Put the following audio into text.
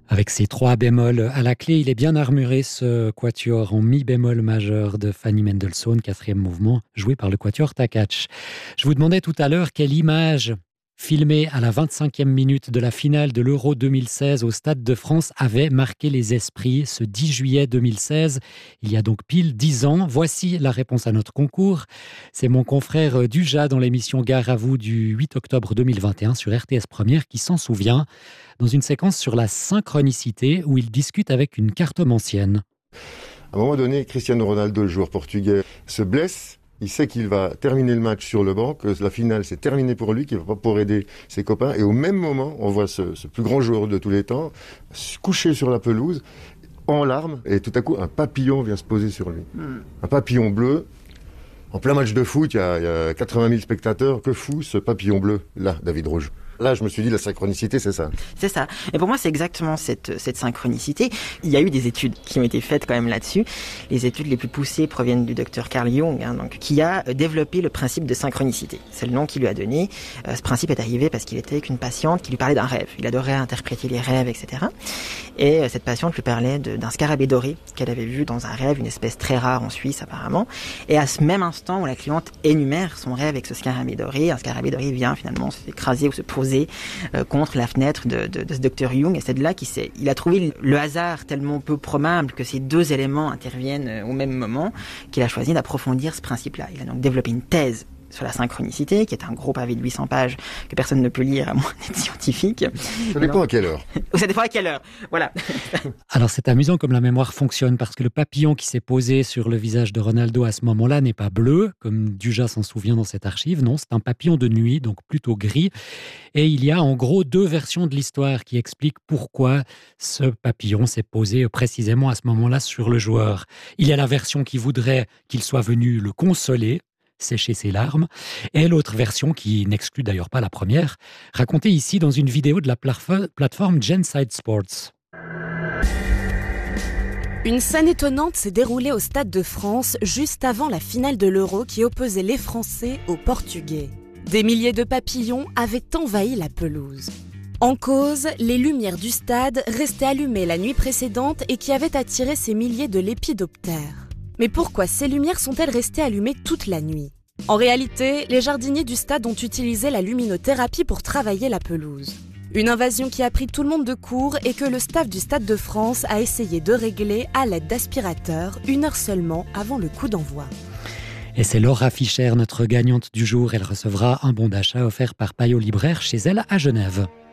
Avec ses 3 bémols à la clé, il est bien armuré ce quatuor en mi bémol majeur de Fanny Mendelssohn, 4e mouvement, joué par le quatuor Takacs. Je vous demandais tout à l'heure quelle image filmée à la 25e minute de la finale de l'Euro 2016 au Stade de France avait marqué les esprits ce 10 juillet 2016. Il y a donc pile 10 ans. Voici la réponse à notre concours. C'est mon confrère Duja dans l'émission Gare à vous du 8 octobre 2021 sur RTS Première qui s'en souvient, dans une séquence sur la synchronicité où il discute avec une cartomancienne. À un moment donné, Cristiano Ronaldo, le joueur portugais, se blesse. Il sait qu'il va terminer le match sur le banc, que la finale c'est terminé pour lui, qu'il va pas pouvoir aider ses copains. Et au même moment, on voit ce plus grand joueur de tous les temps couché sur la pelouse, en larmes, et tout à coup un papillon vient se poser sur lui. Un papillon bleu. En plein match de foot, il y a 80 000 spectateurs. Que fout ce papillon bleu là, David Rouge? Là, je me suis dit, la synchronicité, c'est ça. C'est ça. Et pour moi, c'est exactement cette synchronicité. Il y a eu des études qui ont été faites quand même là-dessus. Les études les plus poussées proviennent du docteur Carl Jung, donc, qui a développé le principe de synchronicité. C'est le nom qu'il lui a donné. Ce principe est arrivé parce qu'il était avec une patiente qui lui parlait d'un rêve. Il adorait interpréter les rêves, etc. Et cette patiente lui parlait d'un scarabée doré qu'elle avait vu dans un rêve, une espèce très rare en Suisse apparemment. Et à ce même instant où la cliente énumère son rêve avec ce scarabée doré, un scarabée doré vient finalement s'écraser ou se poser contre la fenêtre de ce docteur Jung, et c'est de là il a trouvé le hasard tellement peu probable que ces deux éléments interviennent au même moment qu'il a choisi d'approfondir ce principe-là. Il a donc développé une thèse sur la synchronicité, qui est un gros pavé de 800 pages que personne ne peut lire à moins d'être scientifique. Ça dépend à quelle heure. Ça dépend à quelle heure, voilà. Alors c'est amusant comme la mémoire fonctionne, parce que le papillon qui s'est posé sur le visage de Ronaldo à ce moment-là n'est pas bleu, comme Duja s'en souvient dans cette archive. Non, c'est un papillon de nuit, donc plutôt gris. Et il y a en gros 2 versions de l'histoire qui expliquent pourquoi ce papillon s'est posé précisément à ce moment-là sur le joueur. Il y a la version qui voudrait qu'il soit venu le consoler, sécher ses larmes, et l'autre version, qui n'exclut d'ailleurs pas la première, racontée ici dans une vidéo de la plateforme Genside Sports. Une scène étonnante s'est déroulée au Stade de France juste avant la finale de l'Euro qui opposait les Français aux Portugais. Des milliers de papillons avaient envahi la pelouse. En cause, les lumières du stade restaient allumées la nuit précédente et qui avaient attiré ces milliers de lépidoptères. Mais pourquoi ces lumières sont-elles restées allumées toute la nuit ? En réalité, les jardiniers du stade ont utilisé la luminothérapie pour travailler la pelouse. Une invasion qui a pris tout le monde de court et que le staff du Stade de France a essayé de régler à l'aide d'aspirateurs 1 heure seulement avant le coup d'envoi. Et c'est Laura Fischer, notre gagnante du jour. Elle recevra un bon d'achat offert par Payot Libraire chez elle à Genève.